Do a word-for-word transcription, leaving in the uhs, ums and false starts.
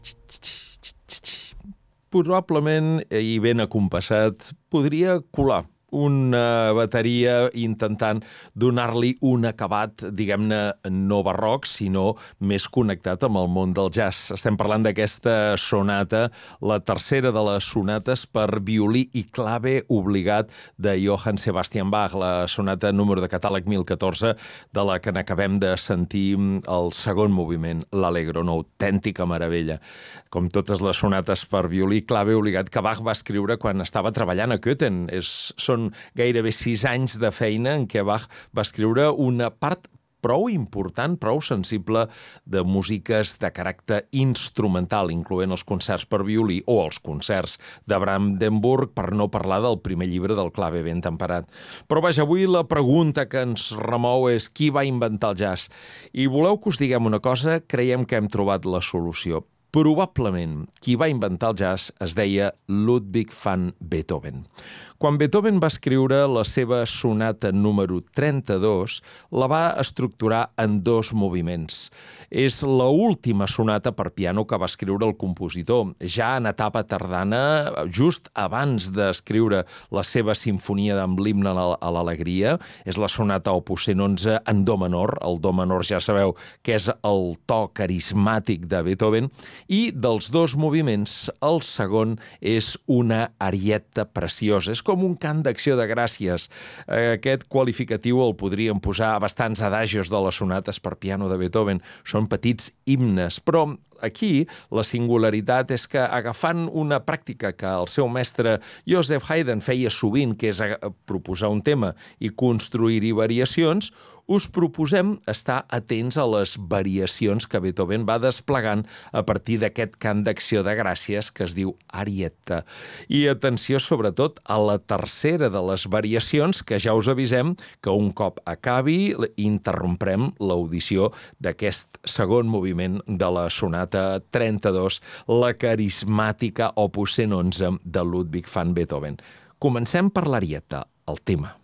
Probablement, i ben acompassat, podria colar una bateria intentant donar-li un acabat, diguem-ne, no barroc, sinó més connectat amb el món del jazz. Estem parlant d'aquesta sonata, la tercera de les sonates per violí i clave obligat de Johann Sebastian Bach, la sonata número de catàleg mil catorze, de la que n'acabem de sentir el segon moviment, l'Allegro, una autèntica meravella. Com totes les sonates per violí i clave obligat que Bach va escriure quan estava treballant a Köthen. És, són gairebé sis anys de feina en què Bach va escriure una part prou important, prou sensible de músiques de caràcter instrumental, incloent els concerts per violí o els concerts de Brandenburg, per no parlar del primer llibre del clave ben temperat. Però vaja, avui la pregunta que ens remou és qui va inventar el jazz? I voleu que us diguem una cosa? Creiem que hem trobat la solució. Probablement, qui va inventar el jazz es deia Ludwig van Beethoven. Quan Beethoven va escriure la seva sonata número trenta-dos, la va estructurar en dos moviments. És l'última sonata per piano que va escriure el compositor, ja en etapa tardana, just abans d'escriure la seva sinfonia amb l'himne a l'alegria. És la sonata opus cent onze en do menor. El do menor ja sabeu que és el to carismàtic de Beethoven. I dels dos moviments, el segon és una arieta preciosa. És com un cant d'acció de gràcies. Aquest qualificatiu el podríem posar a bastants adagios de les sonates per piano de Beethoven. Són petits himnes, però aquí la singularitat és que agafant una pràctica que el seu mestre Joseph Haydn feia sovint, que és proposar un tema i construir-hi variacions, us proposem estar atents a les variacions que Beethoven va desplegant a partir d'aquest cant d'acció de gràcies que es diu arietta. I atenció sobretot a la tercera de les variacions, que ja us avisem que un cop acabi interromprem l'audició d'aquest segon moviment de la sonata trenta-dos, la carismàtica opus cent onze de Ludwig van Beethoven. Comencem per l'arietta, el tema.